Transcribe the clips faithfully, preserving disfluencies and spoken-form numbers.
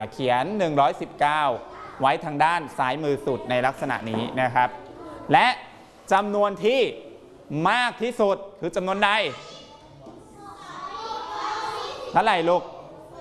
เขียนหนึ่งร้อยสิบเก้าไว้ทางด้านซ้ายมือสุดในลักษณะนี้นะครับและจำนวนที่มากที่สุดคือจำนวนใดเท่าไหร่ลูก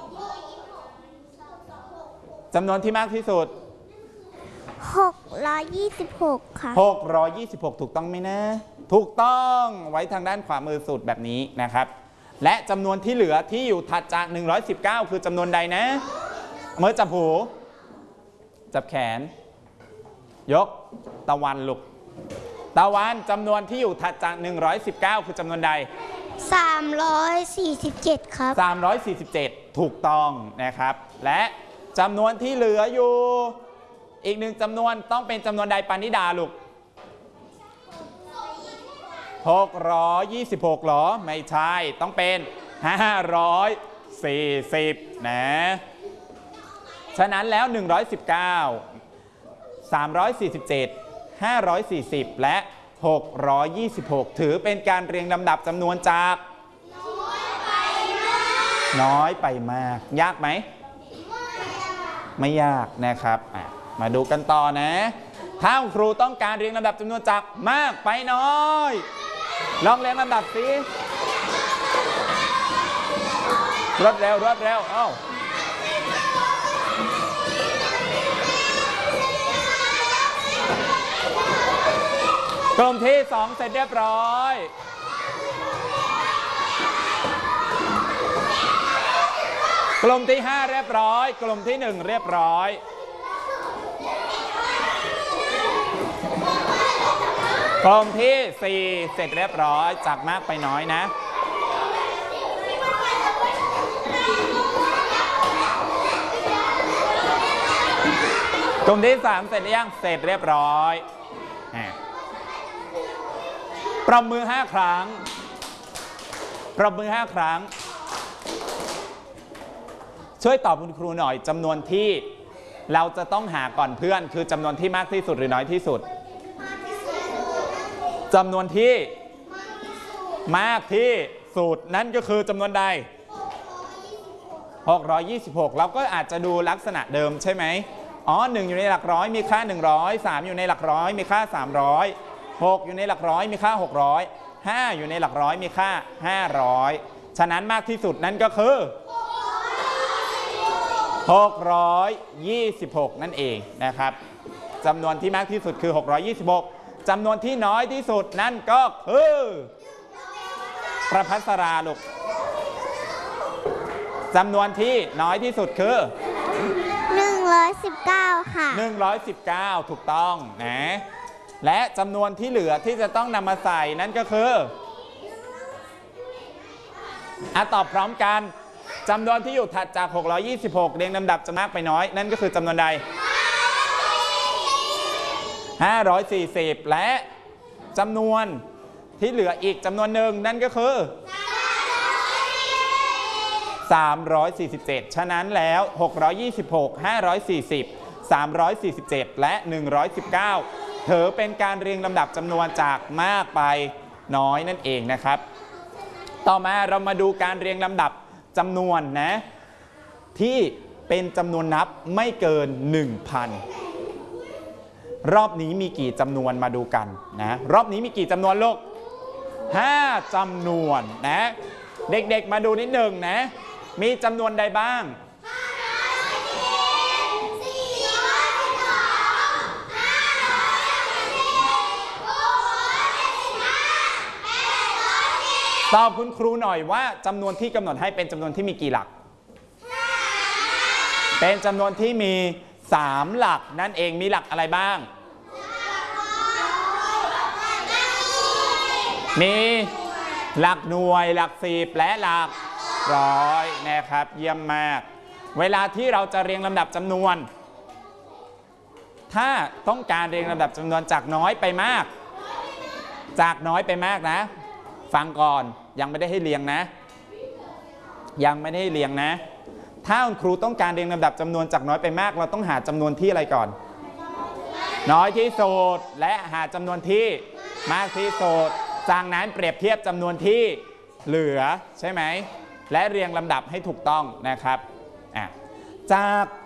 จำนวนที่มากที่สุดหกร้อยยี่สิบหกค่ะหกร้อยยี่สิบหกถูกต้องไหมนะถูกต้องไว้ทางด้านขวามือสุดแบบนี้นะครับและจำนวนที่เหลือที่อยู่ถัดจากหนึ่งร้อยสิบเก้าคือจำนวนใดนะเมื่อจับหูจับแขนยกตะวันลูกตะวันจำนวนที่อยู่ถัดจากหนึ่งร้อยสิบเก้าคือจำนวนใดสามร้อยสี่สิบเจ็ดครับสามร้อยสี่สิบเจ็ดถูกต้องนะครับและจำนวนที่เหลืออยู่อีกหนึ่งจำนวนต้องเป็นจำนวนใดปานิดาลูกหกร้อยยี่สิบหกหรอไม่ใช่ต้องเป็นห้าร้อยสี่สิบนะฉะนั้นแล้วหนึ่งร้อยสิบเก้า สามร้อยสี่สิบเจ็ด ห้าร้อยสี่สิบและหกร้อยยี่สิบหกถือเป็นการเรียงลำดับจำนวนจากน้อยไปมากน้อยไปมากยากไหมไม่ยากนะครับมาดูกันต่อนะถ้าครูต้องการเรียงลำดับจำนวนจากมากไปน้อยลองเรียงลำดับสิรวดเร็วรวดเร็วเอ้ากลุ่มที่สองเสร็จเรียบร้อยกลุ่มที่ห้าเรียบร้อยกลุ่มที่หนึ่งเรียบร้อยกลุ่มที่สี่เสร็จเรียบร้อยจากมากไปน้อยนะกลุ่มที่สามเสร็จหรือยังเสร็จเรียบร้อยปรบมือห้าครั้งปรบมือห้าครั้งช่วยตอบคุณครูหน่อยจำนวนที่เราจะต้องหาก่อนเพื่อนคือจำนวนที่มากที่สุดหรือน้อยที่สุดจำนวนที่มากที่สุดนั่นก็คือจำนวนใดหกร้อยยี่สิบหกเราก็อาจจะดูลักษณะเดิมใช่ไหมอ๋อหนึ่งอยู่ในหลักร้อยมีค่าหนึ่งร้อย สามอยู่ในหลักร้อยมีค่าสามร้อยหกอยู่ในหลักร้อยมีค่าหกร้อยห้าอยู่ในหลักร้อยมีค่าห้าร้อยฉะนั้นมากที่สุดนั่นก็คือหกร้อยยี่สิบหกนั่นเองนะครับจำนวนที่มากที่สุดคือหกร้อยยี่สิบหกจำนวนที่น้อยที่สุดนั่นก็คือประภัสราลูกจำนวนที่น้อยที่สุดคือหนึ่งร้อยสิบเก้าค่ะหนึ่งร้อยสิบเก้าถูกต้องนะและจำนวนที่เหลือที่จะต้องนำมาใส่นั่นก็คืออ่ะตอบพร้อมกันจำนวนที่อยู่ถัดจากหกร้อยยี่สิบหกเรียงลำดับจะมากไปน้อยนั่นก็คือจำนวนใดห้าร้อยสี่สิบและจำนวนที่เหลืออีกจำนวนหนึ่งนั่นก็คือสามร้อยสี่สิบเจ็ดฉะนั้นแล้วหกร้อยยี่สิบหก ห้าร้อยสี่สิบ สามร้อยสี่สิบเจ็ดและหนึ่งร้อยสิบเก้าถือเป็นการเรียงลำดับจำนวนจากมากไปน้อยนั่นเองนะครับต่อมาเรามาดูการเรียงลำดับจำนวนนะที่เป็นจำนวนนับไม่เกิน หนึ่งพัน รอบนี้มีกี่จำนวนมาดูกันนะรอบนี้มีกี่จำนวนลูกห้าจำนวนนะเด็กๆมาดูนิดหนึ่งนะมีจำนวนใดบ้างตอบคุณครูหน่อยว่าจำนวนที่กำหนดให้เป็นจำนวนที่มีกี่หลักเป็นจำนวนที่มีสามหลักนั่นเองมีหลักอะไรบ้างมีหลักหน่วยหลักสิบและหลักร้อยนะครับเยี่ยมมากเวลาที่เราจะเรียงลำดับจำนวนถ้าต้องการเรียงลำดับจำนวนจากน้อยไปมากจากน้อยไปมากนะฟังก่อนยังไม่ได้ให้เรียงนะยังไม่ได้ให้เรียงนะถ้าคุณครูต้องการเรียงลำดับจำนวนจากน้อยไปมากเราต้องหาจำนวนที่อะไรก่อนน้อยที่สุดและหาจำนวนที่มากที่สุดจากนั้นเปรียบเทียบจำนวนที่เหลือใช่ไหมและเรียงลำดับให้ถูกต้องนะครับจาก